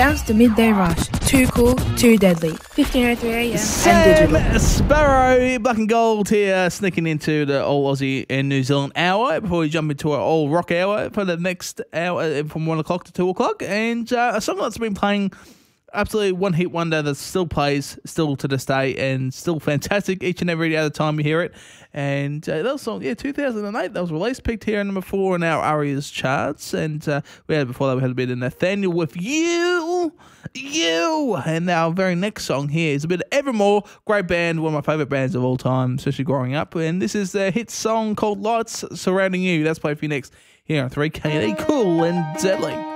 Bounce the Midday Rush. Too cool, too deadly. 15:03 AM and digital. Sparrow, Black and Gold here, sneaking into the All Aussie and New Zealand hour before we jump into our All Rock hour for the next hour from 1 o'clock to 2 o'clock. And a song that's been playing, absolutely one hit wonder that still plays, still to this day, and still fantastic each and every other time you hear it. And that was song, 2008, that was released, peaked here at number 4 in our ARIA's charts. And we had before that, we had a bit of Nathaniel with You. And our very next song here is a bit of Evermore, great band, one of my favourite bands of all time, especially growing up. And this is their hit song called Lights Surrounding You. That's played for you next here on 3KD, Cool and Deadly.